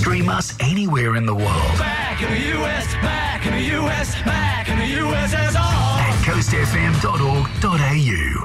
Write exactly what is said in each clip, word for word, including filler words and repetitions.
Stream us anywhere in the world. Back in the U S, back in the U S, back in the U S S R. At coast f m dot org dot a u.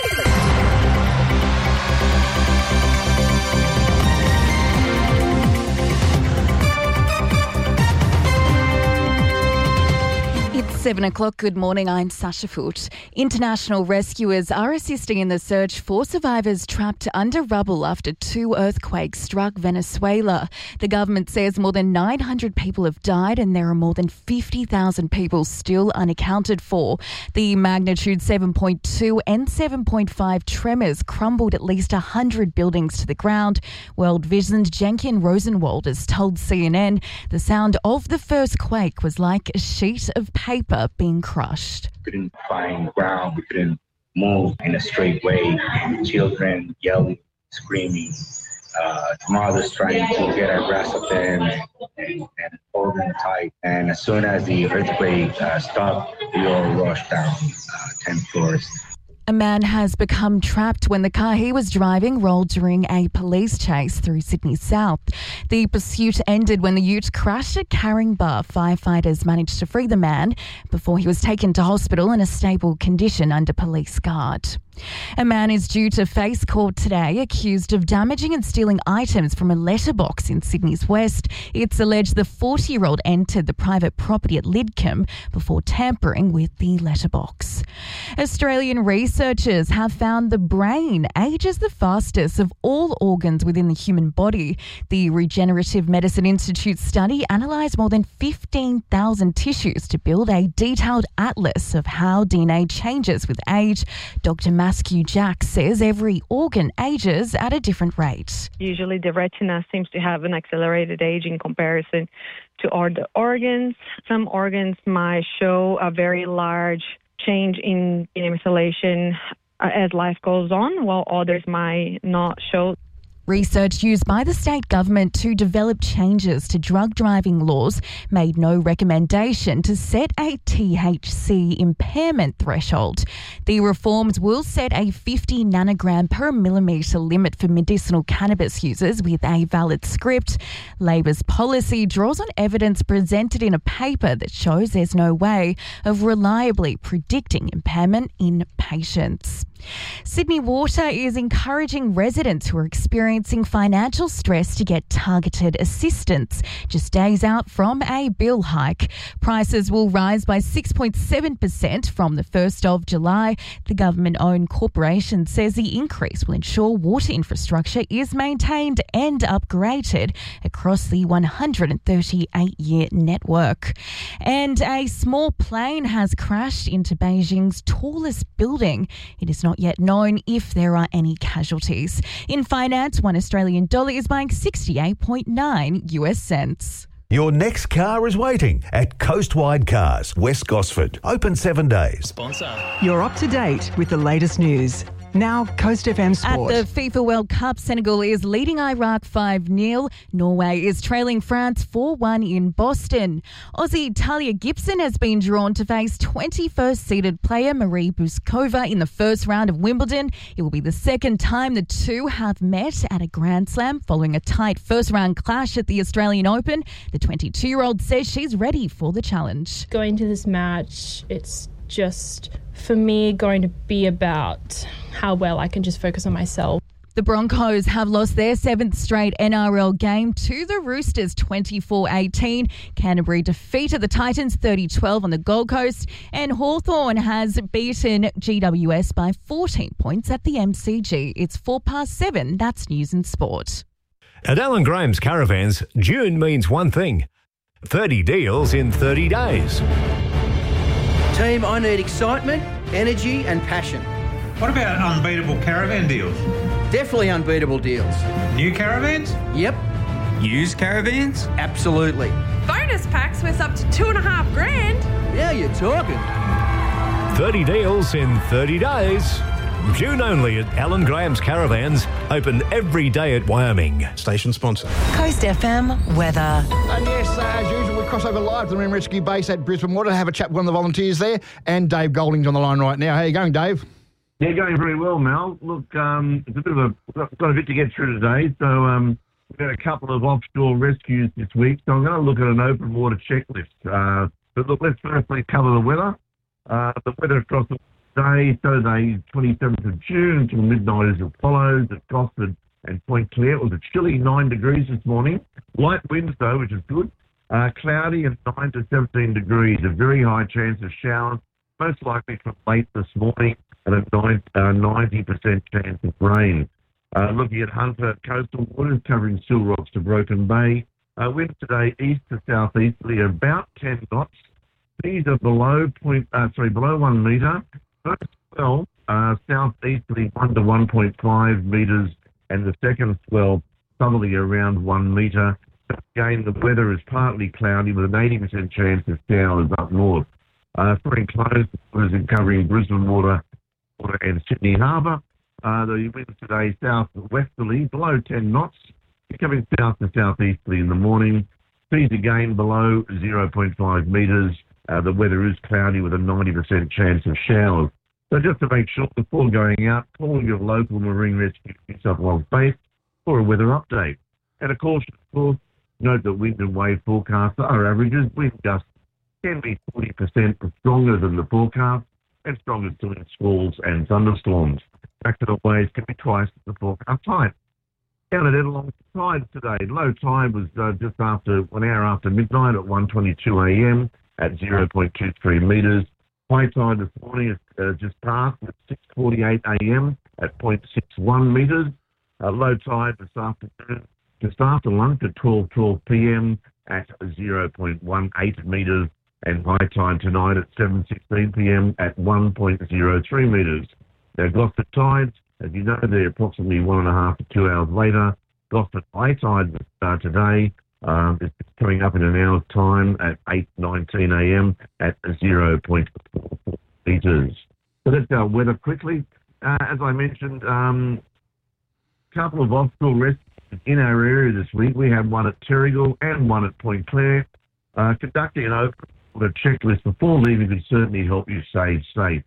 It's seven o'clock. Good morning. I'm Sasha Foote. International rescuers are assisting in the search for survivors trapped under rubble after two earthquakes struck Venezuela. The government says more than nine hundred people have died and there are more than fifty thousand people still unaccounted for. The magnitude seven point two and seven point five tremors crumbled at least one hundred buildings to the ground. World Vision's Jenkin Rosenwald has told C N N the sound of the first quake was like a sheet of paper being crushed. We couldn't find ground, we couldn't move in a straight way. Children yelling, screaming, uh, mothers trying to get a grasp of them and, and, and hold them tight. And as soon as the earthquake uh, stopped, we all rushed down uh, ten floors. A man has become trapped when the car he was driving rolled during a police chase through Sydney South. The pursuit ended when the ute crashed at Caringbah. Firefighters managed to free the man before he was taken to hospital in a stable condition under police guard. A man is due to face court today accused of damaging and stealing items from a letterbox in Sydney's West. It's alleged the forty-year-old entered the private property at Lidcombe before tampering with the letterbox. Australian researchers have found the brain ages the fastest of all organs within the human body. The Regenerative Medicine Institute study analysed more than fifteen thousand tissues to build a detailed atlas of how D N A changes with age. Doctor Maskew Jack says every organ ages at a different rate. Usually the retina seems to have an accelerated age in comparison to other organs. Some organs might show a very large change in insulation as life goes on, while others might not show. Research used by the state government to develop changes to drug driving laws made no recommendation to set a T H C impairment threshold. The reforms will set a fifty nanogram per millimetre limit for medicinal cannabis users with a valid script. Labor's policy draws on evidence presented in a paper that shows there's no way of reliably predicting impairment in patients. Sydney Water is encouraging residents who are experiencing financial stress to get targeted assistance just days out from a bill hike. Prices will rise by six point seven percent from the first of July. The government-owned corporation says the increase will ensure water infrastructure is maintained and upgraded across the one hundred thirty-eight year network. And a small plane has crashed into Beijing's tallest building. It is not yet known if there are any casualties. In finance, one Australian dollar is buying sixty-eight point nine U S cents. Your next car is waiting at Coastwide Cars, West Gosford. Open seven days. Sponsor. You're up to date with the latest news. Now, Coast F M Sport. At the FIFA World Cup, Senegal is leading Iraq five nil. Norway is trailing France four one in Boston. Aussie Talia Gibson has been drawn to face twenty-first seeded player Marie Buskova in the first round of Wimbledon. It will be the second time the two have met at a Grand Slam following a tight first round clash at the Australian Open. The twenty-two-year-old says she's ready for the challenge. Going to this match, it's just, for me, going to be about how well I can just focus on myself. The Broncos have lost their seventh straight N R L game to the Roosters twenty-four eighteen. Canterbury defeated the Titans thirty twelve on the Gold Coast, and Hawthorn has beaten G W S by fourteen points at the M C G. It's four past seven. That's News and Sport. At Alan Graham's Caravans, June means one thing: thirty deals in thirty days. Team, I need excitement, energy and passion. What about unbeatable caravan deals? Definitely unbeatable deals. New caravans? Yep. Used caravans? Absolutely. Bonus packs worth up to two and a half grand. Yeah, you're talking. thirty deals in thirty days. June only at Alan Graham's Caravans. Open every day at Wyoming. Station sponsor. Coast F M weather. And yes, uh, as usual, we cross over live to the Marine Rescue Base at Brisbane Water to have a chat with one of the volunteers there. And Dave Golding's on the line right now. How are you going, Dave? Yeah, going very well, Mel. Look, um, it's a bit of a got a bit to get through today, so um, We've had a couple of offshore rescues this week, so I'm going to look at an open water checklist. Uh, but look, let's firstly cover the weather. Uh, the weather across the day, Saturday, twenty-seventh of June until midnight as it follows at Gosford and Point Clare. It was a chilly nine degrees this morning. Light winds though, which is good. Uh, cloudy and nine to seventeen degrees. A very high chance of showers, most likely from late this morning, and a ninety percent chance of rain. Uh, looking at Hunter coastal waters covering Seal Rocks to Broken Bay. Uh, winds today east to southeasterly about ten knots. These are below point, uh, sorry, below one metre. First swell, uh, southeasterly one to one point five metres, and the second swell southerly around one metre. Again, the weather is partly cloudy with an eighty percent chance of showers up north. Uh, for enclosed waters in covering Brisbane water, water and Sydney Harbour. Uh, the winds today south-westerly, below ten knots, coming south to southeasterly in the morning. Seas again below zero point five metres. Uh, the weather is cloudy with a ninety percent chance of showers. So just to make sure, before going out, call your local Marine Rescue New South Wales base for a weather update. And of course, of course, note that wind and wave forecasts are averages. Wind gusts can be forty percent stronger than the forecast and stronger still in squalls and thunderstorms. Maximum waves can be twice the forecast tide. Down at Ettalong tides today. Low tide was uh, just after one hour after midnight at one twenty-two a m at zero point two three metres. High tide this morning is uh, just passed at six forty-eight a m at zero point six one metres. Uh, low tide this afternoon just after lunch at twelve twelve p m at zero point one eight metres, and high tide tonight at seven sixteen p m at one point zero three metres. Now, Gosford tides, as you know, they're approximately one and a half to two hours later. Gosford high tide uh, today um, is coming up in an hour's time at eight nineteen a m at zero point four four metres. So that's our weather quickly. Uh, as I mentioned, a um, couple of offshore rescues in our area this week. We had one at Terrigal and one at Point Clare. Uh, conducting an open water checklist before leaving could certainly help you stay safe.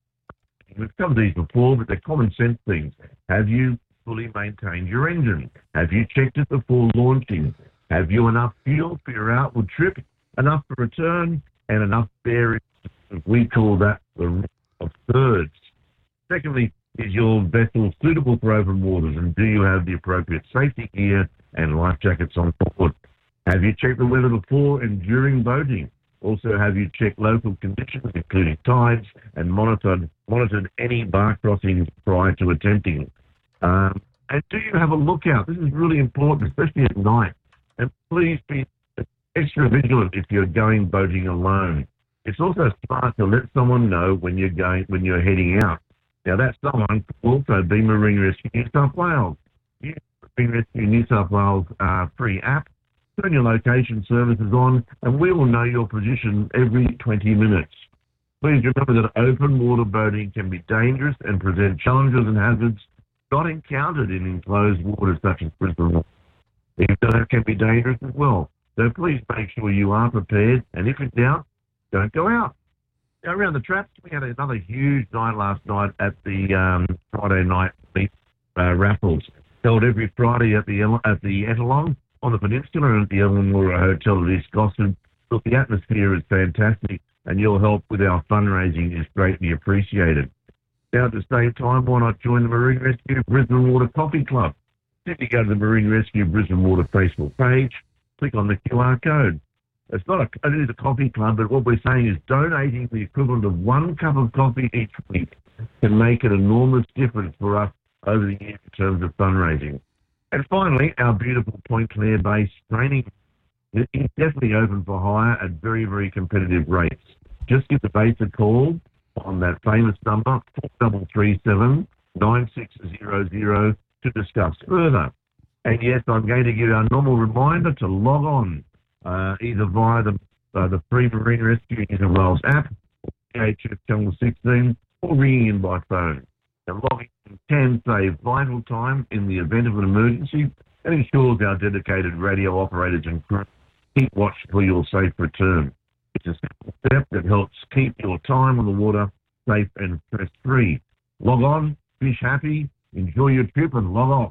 We've covered these before, but they're common sense things. Have you fully maintained your engine? Have you checked it before launching? Have you enough fuel for your outward trip, enough for return, and enough bearings? We call that the rule of thirds. Secondly, is your vessel suitable for open waters, and do you have the appropriate safety gear and life jackets on board? Have you checked the weather before and during boating? Also, have you checked local conditions, including tides, and monitored monitored any bar crossings prior to attempting? Um, and do you have a lookout? This is really important, especially at night. And please be extra vigilant if you're going boating alone. It's also smart to let someone know when you're going when you're heading out. Now, that someone could also be Marine Rescue New South Wales. Use Marine Rescue New South Wales uh, free app. Turn your location services on, and we will know your position every twenty minutes. Please remember that open water boating can be dangerous and present challenges and hazards not encountered in enclosed waters such as Brisbane. If that can be dangerous as well. So please make sure you are prepared, and if in doubt, don't go out. Now, around the traps, we had another huge night last night at the um, Friday night meet uh, raffles, held every Friday at the at the Ettalong on the peninsula and at the Elmore Hotel at East Gosford. Look, the atmosphere is fantastic, and your help with our fundraising is greatly appreciated. Now, at the same time, why not join the Marine Rescue Brisbane Water Coffee Club? Simply go to the Marine Rescue Brisbane Water Facebook page, click on the Q R code. It's not a, it is a coffee club, but what we're saying is donating the equivalent of one cup of coffee each week can make an enormous difference for us over the years in terms of fundraising. And finally, our beautiful Point Clare base training is definitely open for hire at very, very competitive rates. Just give the base a call on that famous number, four three three seven, nine six zero zero, to discuss further. And yes, I'm going to give our normal reminder to log on uh, either via the uh, the free Marine Rescue New South Wales app, P H F Channel sixteen, or ringing in by phone. Now, logging in can save vital time in the event of an emergency and ensures our dedicated radio operators and crew keep watch for your safe return. It's a simple step that helps keep your time on the water safe and stress-free. Log on, fish happy, enjoy your trip, and log off.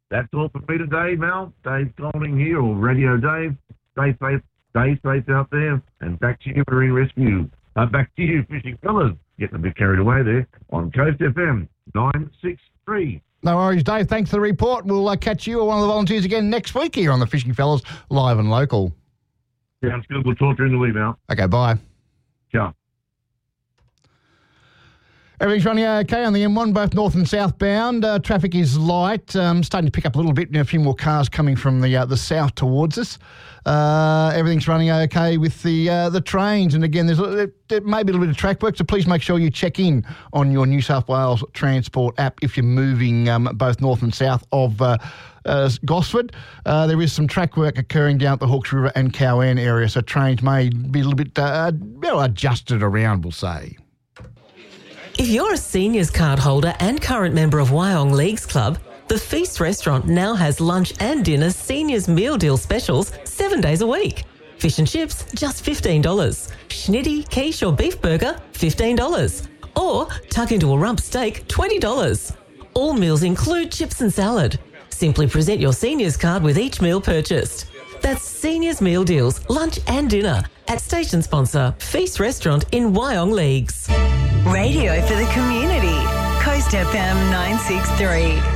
That's all for me today, Mel. Dave Golding here, or Radio Dave. Stay safe, stay safe out there, and back to you, Marine Rescue. Uh, back to you, fishing fellas. Getting a bit carried away there on Coast F M nine six three. No worries, Dave. Thanks for the report. We'll uh, catch you or one of the volunteers again next week here on the Fishing Fellas, live and local. Sounds good. We'll talk to you in the week, Mel. Okay, bye. Ciao. Everything's running okay on the M one, both north and southbound. Uh, traffic is light, um, starting to pick up a little bit. You know, a few more cars coming from the uh, the south towards us. Uh, everything's running okay with the uh, the trains. And again, there's a, there may be a little bit of track work, so please make sure you check in on your New South Wales Transport app if you're moving um, both north and south of uh, uh, Gosford. Uh, there is some track work occurring down at the Hawkes River and Cowan area, so trains may be a little bit uh, well, adjusted around, we'll say. If you're a seniors card holder and current member of Wyong Leagues Club, the Feast Restaurant now has lunch and dinner seniors meal deal specials seven days a week. Fish and chips, just fifteen dollars. Schnitty, quiche or beef burger, fifteen dollars. Or tuck into a rump steak, twenty dollars. All meals include chips and salad. Simply present your seniors card with each meal purchased. That's Seniors Meal Deals, lunch and dinner at station sponsor Feast Restaurant in Wyong Leagues. Radio for the community. Coast F M nine six three.